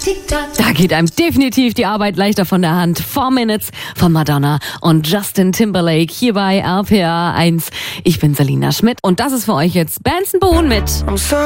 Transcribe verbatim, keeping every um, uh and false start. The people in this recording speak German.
Da geht einem definitiv die Arbeit leichter von der Hand. Four Minutes von Madonna und Justin Timberlake hier bei R P R eins. Ich bin Selina Schmidt und das ist für euch jetzt Benson Boone mit